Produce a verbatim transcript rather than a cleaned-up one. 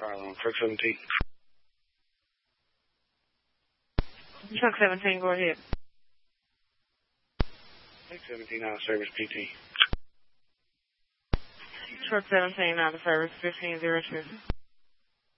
Charlie on truck seventeen. Truck seventeen, go ahead. Truck seventeen out of service, P T. Truck seventeen out of service, fifteen zero two.